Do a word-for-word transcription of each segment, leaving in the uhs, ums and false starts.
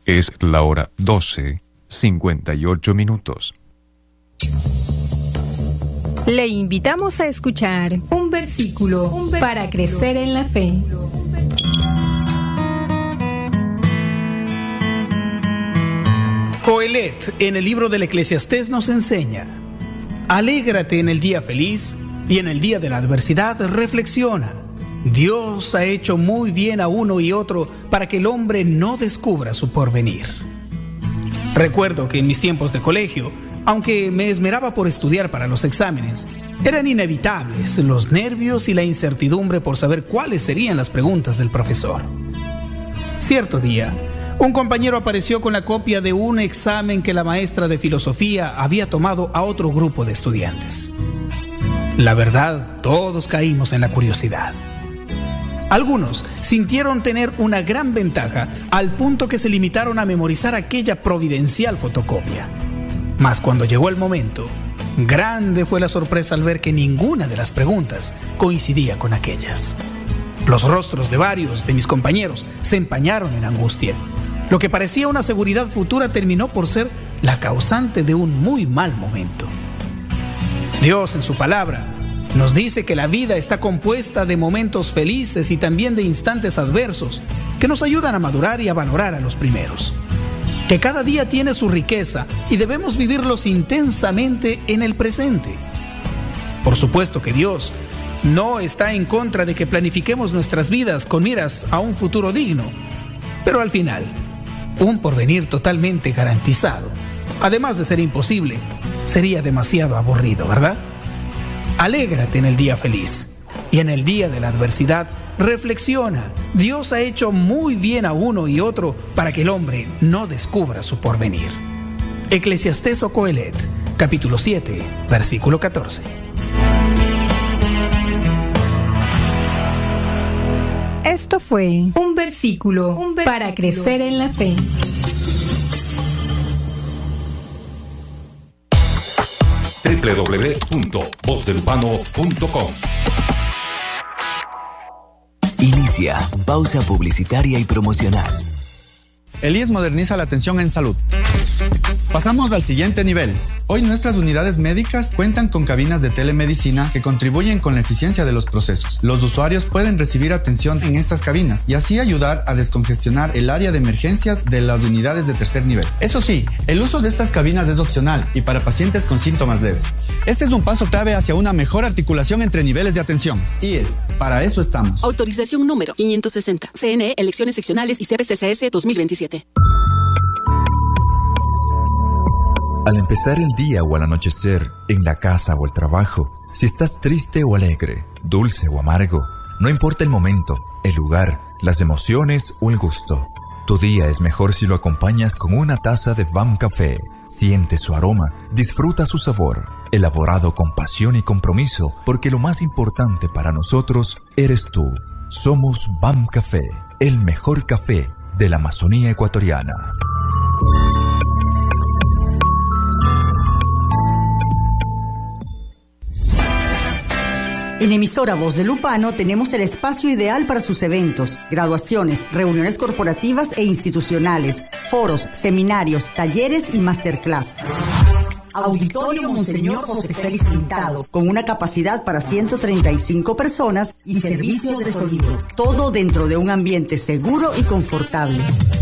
Es la hora doce, cincuenta y ocho minutos. Le invitamos a escuchar un versículo, un versículo para crecer en la fe. Coelet, en el libro del Eclesiastés, nos enseña: alégrate en el día feliz y en el día de la adversidad reflexiona. Dios ha hecho muy bien a uno y otro para que el hombre no descubra su porvenir. Recuerdo que en mis tiempos de colegio, aunque me esmeraba por estudiar para los exámenes, eran inevitables los nervios y la incertidumbre por saber cuáles serían las preguntas del profesor. Cierto día, un compañero apareció con la copia de un examen que la maestra de filosofía había tomado a otro grupo de estudiantes. La verdad, todos caímos en la curiosidad. Algunos sintieron tener una gran ventaja al punto que se limitaron a memorizar aquella providencial fotocopia. Mas cuando llegó el momento, grande fue la sorpresa al ver que ninguna de las preguntas coincidía con aquellas. Los rostros de varios de mis compañeros se empañaron en angustia. Lo que parecía una seguridad futura terminó por ser la causante de un muy mal momento. Dios, en su palabra, nos dice que la vida está compuesta de momentos felices y también de instantes adversos que nos ayudan a madurar y a valorar a los primeros. Que cada día tiene su riqueza y debemos vivirlos intensamente en el presente. Por supuesto que Dios no está en contra de que planifiquemos nuestras vidas con miras a un futuro digno, pero al final, un porvenir totalmente garantizado, además de ser imposible, sería demasiado aburrido, ¿verdad? Alégrate en el día feliz y en el día de la adversidad reflexiona. Dios ha hecho muy bien a uno y otro para que el hombre no descubra su porvenir. Eclesiastés o Coelet, capítulo siete, versículo catorce. Esto fue un versículo, un versículo para crecer en la fe. doble u doble u doble u punto voz del urbano punto com. Inicia pausa publicitaria y promocional. El I E S moderniza la atención en salud. Pasamos al siguiente nivel. Hoy nuestras unidades médicas cuentan con cabinas de telemedicina que contribuyen con la eficiencia de los procesos. Los usuarios pueden recibir atención en estas cabinas y así ayudar a descongestionar el área de emergencias de las unidades de tercer nivel. Eso sí, el uso de estas cabinas es opcional y para pacientes con síntomas leves. Este es un paso clave hacia una mejor articulación entre niveles de atención. I E S, para eso estamos. Autorización número quinientos sesenta. C N E, elecciones seccionales y C B C C S dos mil veintisiete. Al empezar el día o al anochecer, en la casa o el trabajo, si estás triste o alegre, dulce o amargo, no importa el momento, el lugar, las emociones o el gusto. Tu día es mejor si lo acompañas con una taza de V A M Café. Siente su aroma, disfruta su sabor, elaborado con pasión y compromiso, porque lo más importante para nosotros eres tú. Somos V A M Café, el mejor café de la Amazonía ecuatoriana. En Emisora Voz del Upano tenemos el espacio ideal para sus eventos, graduaciones, reuniones corporativas e institucionales, foros, seminarios, talleres y masterclass. Auditorio Monseñor José Félix Pintado, con una capacidad para ciento treinta y cinco personas y servicio de sonido. Todo dentro de un ambiente seguro y confortable.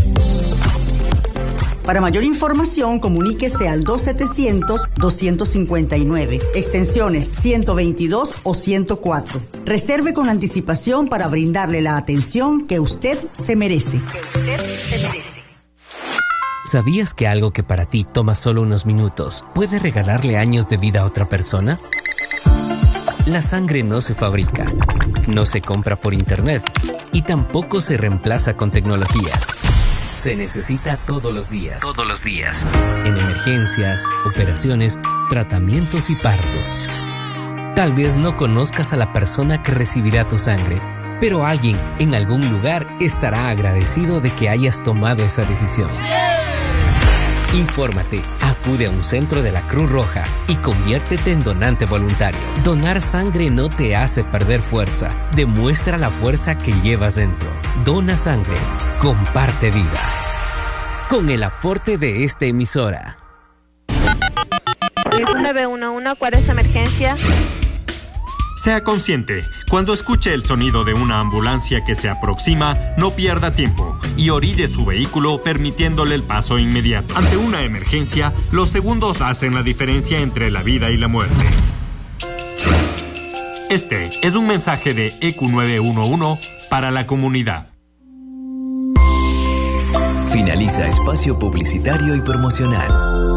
Para mayor información, comuníquese al dos setecientos, doscientos cincuenta y nueve, extensiones ciento veintidós o ciento cuatro. Reserve con anticipación para brindarle la atención que usted se merece. Que usted se merece. ¿Sabías que algo que para ti toma solo unos minutos puede regalarle años de vida a otra persona? La sangre no se fabrica, no se compra por internet y tampoco se reemplaza con tecnología. Se necesita todos los días. Todos los días. En emergencias, operaciones, tratamientos y partos. Tal vez no conozcas a la persona que recibirá tu sangre, pero alguien en algún lugar estará agradecido de que hayas tomado esa decisión. Infórmate, acude a un centro de la Cruz Roja y conviértete en donante voluntario. Donar sangre no te hace perder fuerza, demuestra la fuerza que llevas dentro. Dona sangre, comparte vida. con el aporte de esta emisora. nueve uno uno, ¿cuál es su emergencia? Sea consciente, cuando escuche el sonido de una ambulancia que se aproxima, no pierda tiempo y orille su vehículo permitiéndole el paso inmediato. Ante una emergencia, los segundos hacen la diferencia entre la vida y la muerte. Este es un mensaje de E Q nueve uno uno para la comunidad. Finaliza espacio publicitario y promocional.